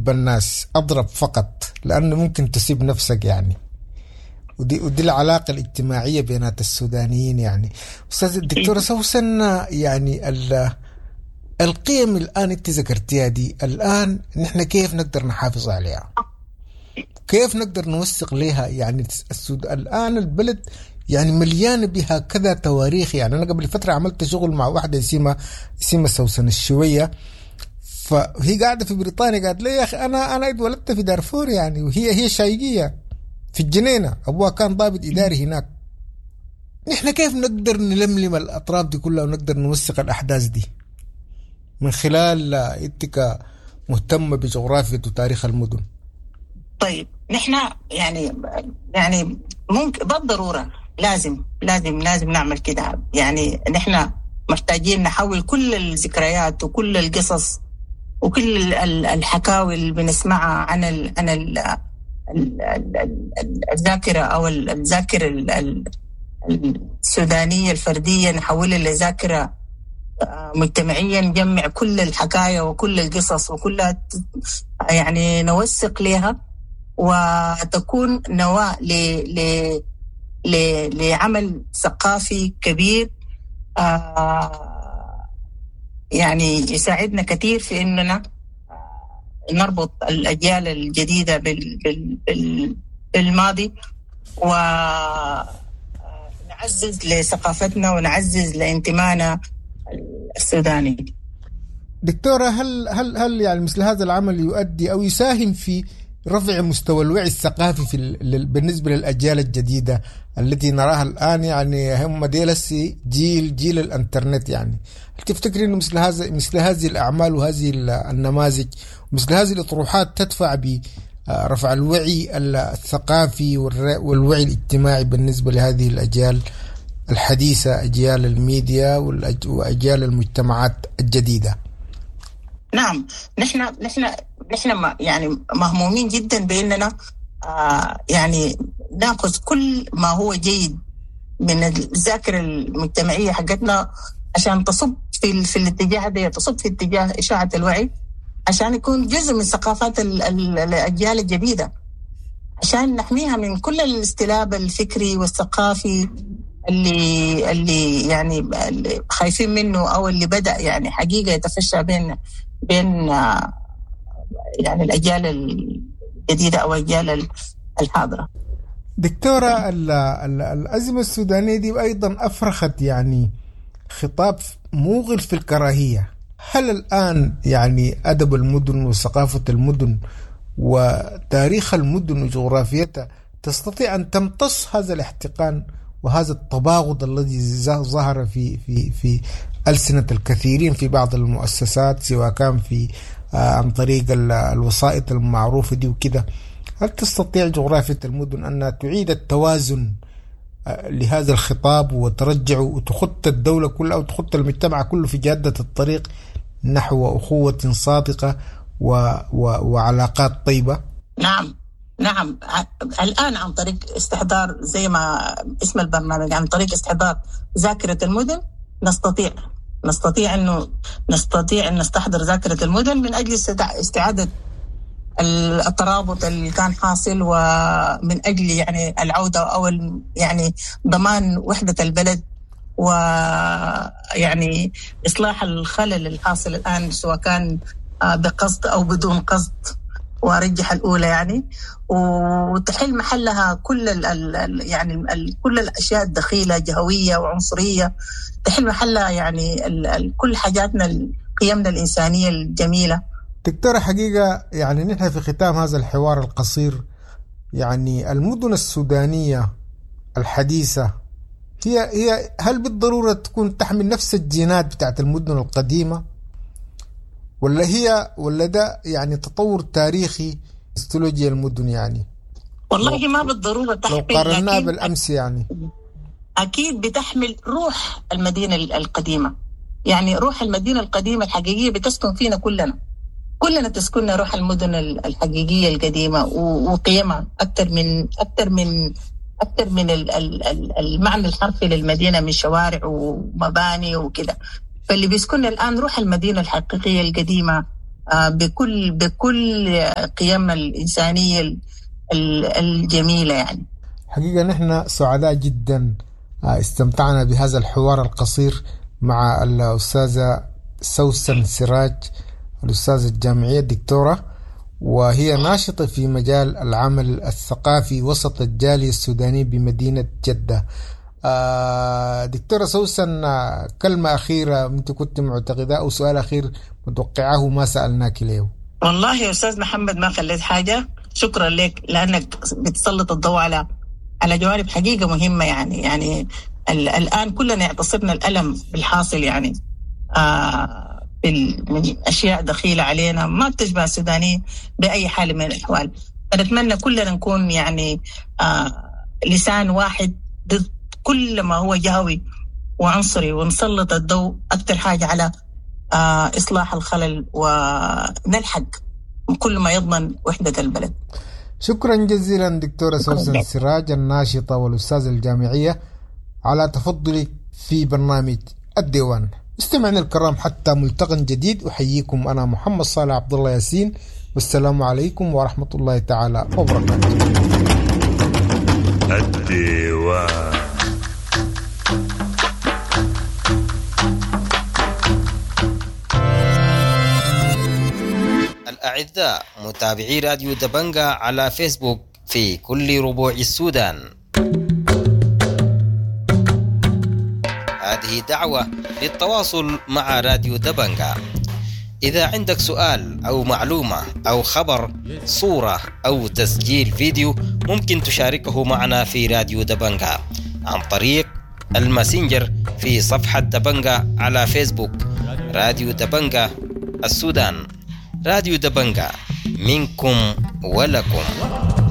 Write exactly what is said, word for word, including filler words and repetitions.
أحب الناس أضرب فقط، لأنه ممكن تسيب نفسك يعني. ودي, ودي العلاقة الاجتماعية بينات السودانيين يعني. أستاذ الدكتورة سوسن، يعني القيم الآن أنت ذكرتيها دي، الآن نحن كيف نقدر نحافظ عليها؟ كيف نقدر نوثق لها؟ يعني السود... الآن البلد يعني مليان بها كذا تواريخ. يعني أنا قبل فترة عملت شغل مع واحدة اسمها اسمها سوسن الشوية، فهي قاعدة في بريطانيا، قالت لي يا أخي أنا أنا اتولدت في دارفور يعني، وهي هي شايقية في الجنينة، أبوها كان ضابط إداري هناك. نحن كيف نقدر نلملم الأطراف دي كلها ونقدر نوثق الأحداث دي من خلال إنت مهتمة بجغرافية وتاريخ المدن؟ طيب نحن يعني يعني ممكن بالضرورة لازم لازم لازم نعمل كده. يعني نحن محتاجين نحول كل الذكريات وكل القصص وكل الحكاوي اللي بنسمعها عن ال عن ال الذاكرة أو الذاكرة السودانية الفردية، نحولها لذاكرة مجتمعيا، نجمع كل الحكاية وكل القصص وكلها يعني نوثق لها، وتكون نواة ل ل ل لعمل ثقافي كبير يعني يساعدنا كثير في إننا نربط الأجيال الجديدة بال بال بالماضي، ونعزز لثقافتنا ونعزز لانتمائنا السوداني. دكتورة، هل هل هل يعني مثل هذا العمل يؤدي أو يساهم في رفع مستوى الوعي الثقافي في بالنسبة للأجيال الجديدة التي نراها الآن؟ يعني هم ديلسي جيل جيل الإنترنت. يعني هل تفتكر إنه مثل هذا مثل هذه الأعمال وهذه النماذج ومثل هذه الأطروحات تدفع برفع الوعي الثقافي والوعي الاجتماعي بالنسبة لهذه الأجيال الحديثة، أجيال الميديا وأجيال المجتمعات الجديدة؟ نعم، نحن نحن نحن يعني مهمومين جدا بأننا آه يعني نأخذ كل ما هو جيد من الذاكرة المجتمعية حقتنا عشان تصب في في الاتجاه ده، تصب في اتجاه إشاعة الوعي، عشان يكون جزء من ثقافات الأجيال الجديدة، عشان نحميها من كل الاستلاب الفكري والثقافي اللي اللي يعني اللي خايفين منه، أو اللي بدأ يعني حقيقة يتفشى بين بين يعني الأجيال الجديدة أو الأجيال الحاضرة. دكتورة، الأزمة السودانية دي أيضا أفرخت يعني خطاب موغل في الكراهية. هل الآن يعني أدب المدن وثقافة المدن وتاريخ المدن وجغرافيتها تستطيع أن تمتص هذا الاحتقان وهذا التباغض الذي ظهر في في في ألسنة الكثيرين في بعض المؤسسات، سواء كان في آه عن طريق الوسائط المعروفة دي وكده؟ هل تستطيع جغرافية المدن أن تعيد التوازن آه لهذا الخطاب وترجع وتخط الدولة كلها أو تخط المجتمع كله في جادة الطريق نحو أخوة صادقة و و وعلاقات طيبة؟ نعم نعم الآن عن طريق استحضار زي ما اسم البرنامج، عن طريق استحضار ذاكرة المدن نستطيع نستطيع أنه نستطيع أن نستحضر ذاكرة المدن من أجل استعادة الترابط اللي كان حاصل، ومن أجل يعني العودة أو يعني ضمان وحدة البلد، ويعني إصلاح الخلل الحاصل الآن سواء كان بقصد أو بدون قصد، وارجح الاولى يعني، وتحل محلها كل ال ال يعني ال كل الاشياء الدخيله جهويه وعنصريه، تحل محلها يعني ال ال كل حاجاتنا قيمنا الانسانيه الجميله. دكتوره، حقيقه يعني نحن في ختام هذا الحوار القصير، يعني المدن السودانيه الحديثه هي هي هل بالضروره تكون تحمل نفس الجينات بتاعت المدن القديمه، ولا هي ولا ده يعني تطور تاريخي استولوجيا المدن؟ يعني والله ما بالضرورة تحمل، لو قارناه بالأمس يعني أكيد بتحمل روح المدينة القديمة. يعني روح المدينة القديمة الحقيقية بتسكن فينا كلنا كلنا تسكننا روح المدن الحقيقية القديمة وقيمها أكثر من أكثر من أكثر من المعنى الحرفي للمدينة من شوارع ومباني وكده. فاللي بيسكن الآن روح المدينة الحقيقية القديمة بكل بكل قيم الإنسانية الجميلة. يعني حقيقة نحن سعداء جدا استمتعنا بهذا الحوار القصير مع الأستاذة سوسن سراج، الأستاذة الجامعية الدكتورة، وهي ناشطة في مجال العمل الثقافي وسط الجالية السودانية بمدينة جدة. دكتورة سوسن، كلمة أخيرة أنت كنت معتقدة أو سؤال أخير متوقعه ما سألناك اليوم؟ والله يا أستاذ محمد ما خليت حاجة، شكرا لك لأنك بتسلط الضوء على على جوانب حقيقة مهمة. يعني يعني الآن كلنا يعتصرنا الألم بالحاصل، يعني آه من أشياء دخيلة علينا ما بتشبه السودانيين بأي حال من الأحوال. فنتمنى كلنا نكون يعني آه لسان واحد ضد كل ما هو جهوي وعنصري، ونسلط الضوء أكثر حاجة على آه إصلاح الخلل ونلحق كل ما يضمن وحدة البلد. شكرا جزيلا دكتورة سوسن سراج الناشطة والأستاذة الجامعية على تفضلك في برنامج الديوان. استمعنا الكرام حتى ملتقى جديد، أحييكم أنا محمد صالح عبد الله ياسين، والسلام عليكم ورحمة الله تعالى وبركاته. الديوان. الأعزاء متابعي راديو دبنجا على فيسبوك في كل ربوع السودان، هذه دعوة للتواصل مع راديو دبنجا. إذا عندك سؤال أو معلومة أو خبر، صورة أو تسجيل فيديو، ممكن تشاركه معنا في راديو دبنجا عن طريق الماسنجر في صفحة دبنجا على فيسبوك. راديو دبنجا السودان، راديو دبنجا، منكم ولكم.